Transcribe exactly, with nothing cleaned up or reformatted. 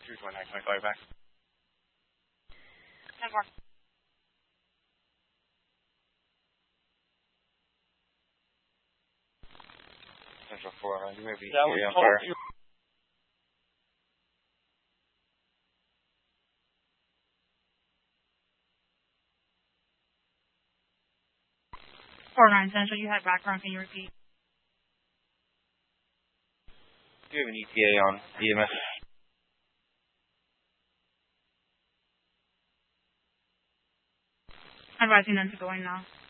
three four nine, can I call you back? ten four. Central four, uh, you may be That here was on fire. four nine Central, you had background, can you repeat? Do you have an E T A on E M S? Advising them to go in now.